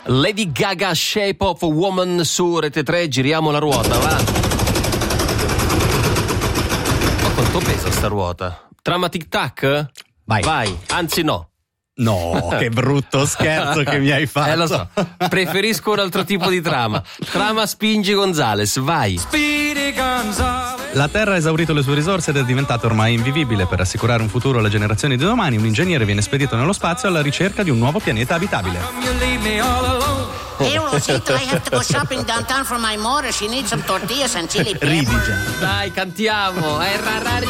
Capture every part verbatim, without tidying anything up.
Lady Gaga, Shape of a Woman su Rete tre, giriamo la ruota, va. Ma quanto pesa sta ruota? Trama tic tac? Vai. Vai, anzi no. No, che brutto scherzo che mi hai fatto. Eh, lo so. Preferisco un altro tipo di trama. Trama Spingi Gonzales, vai. Speedy Gonzales. La Terra ha esaurito le sue risorse ed è diventata ormai invivibile. Per assicurare un futuro alle generazioni di domani, un ingegnere viene spedito nello spazio alla ricerca di un nuovo pianeta abitabile. Hey, Rosita, I have to go shopping downtown for my mother. She needs some tortillas and chili pepper. Ridi già. Dai, cantiamo. Eh,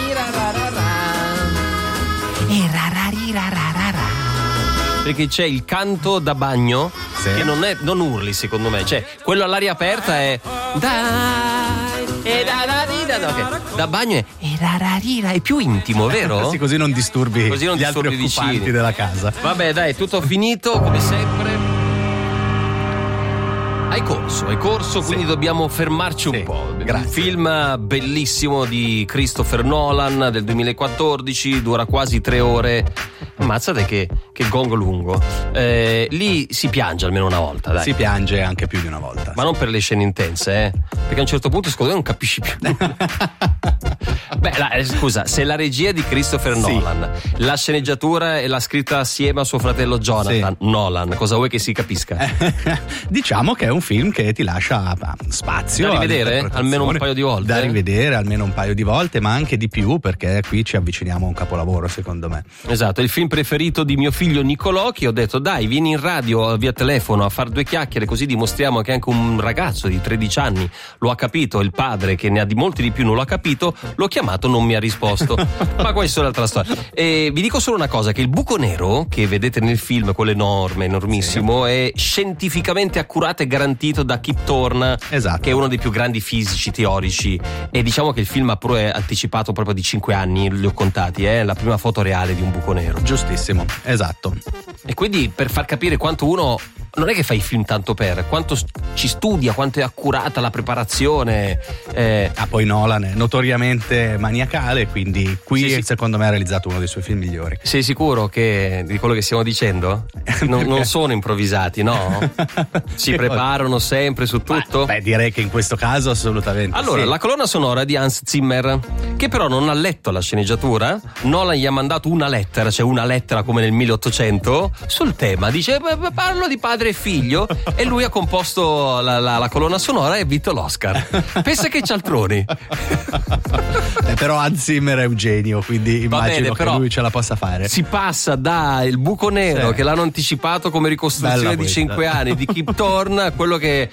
perché c'è il canto da bagno, sì, che non è, non urli secondo me, cioè quello all'aria aperta è dai e da da da da, okay. Da bagno è e da da da, è più intimo, vero? Sì, così non disturbi, così non gli disturbi altri occupanti vicini della casa. Vabbè, dai, tutto finito come sempre. Hai corso, hai corso, quindi sì, dobbiamo fermarci un sì, po'. Grazie. Un film bellissimo di Christopher Nolan del duemilaquattordici, dura quasi tre ore. Ammazzate che, che gong lungo. Eh, lì si piange almeno una volta, dai. Si piange anche più di una volta. Ma non per le scene intense, eh? Perché a un certo punto secondo me non capisci più. Beh, la, scusa, se la regia è di Christopher sì, Nolan, la sceneggiatura e la scritta assieme a suo fratello Jonathan sì, Nolan, cosa vuoi che si capisca? Diciamo che è un film che ti lascia spazio da rivedere almeno un paio di volte. Da rivedere almeno un paio di volte, ma anche di più, perché qui ci avviciniamo a un capolavoro, secondo me. Esatto, il film preferito di mio figlio Nicolò, che ho detto dai, vieni in radio via telefono a far due chiacchiere, così dimostriamo che anche un ragazzo di tredici anni lo ha capito, il padre che ne ha di molti di più non lo ha capito, l'ho chiamato, non mi ha risposto. Ma questa è un'altra storia. E vi dico solo una cosa, che il buco nero che vedete nel film, quello enorme, enormissimo, sì, è scientificamente accurato e garantito da Kip Thorne, esatto, che è uno dei più grandi fisici teorici, e diciamo che il film ha pure anticipato proprio di cinque anni, li ho contati, eh, la prima foto reale di un buco nero. Giustissimo, esatto. E quindi per far capire quanto uno non è che fa i film tanto per, quanto ci studia, quanto è accurata la preparazione. Eh. Ah, poi Nolan è notoriamente maniacale, quindi qui sì, sì, secondo me ha realizzato uno dei suoi film migliori. Sei sicuro che di quello che stiamo dicendo? Non, non sono improvvisati, no? Si preparano sempre su tutto? Beh, direi che in questo caso assolutamente. Allora, sì, la colonna sonora di Hans Zimmer, che però non ha letto la sceneggiatura. Nolan gli ha mandato una lettera, cioè una lettera come nel milleottocento, sul tema. Dice, parlo di padre e figlio, e lui ha composto la, la, la colonna sonora e ha vinto l'Oscar. Pensa che cialtroni. Eh, però Hans Zimmer è un genio, quindi immagino bene, che lui ce la possa fare. Si passa da il buco nero, sì, che l'hanno anticipato come ricostruzione Bella di questa. cinque anni di Kip Thorne, a quello che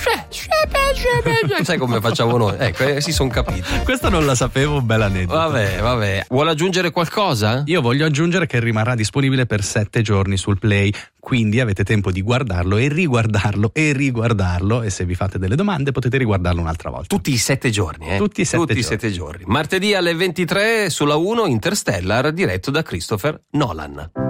sai come facciamo noi. Ecco, eh, si son capiti. Questo non la sapevo, bella aneddoto. Vabbè, vabbè. Vuole aggiungere qualcosa? Io voglio aggiungere che rimarrà disponibile per sette giorni sul Play, quindi avete tempo di guardarlo e riguardarlo e riguardarlo, e se vi fate delle domande potete riguardarlo un'altra volta. Tutti i sette giorni, eh? Tutti i sette Tutti giorni. i sette giorni. Martedì alle ventitré sulla uno, Interstellar, diretto da Christopher Nolan.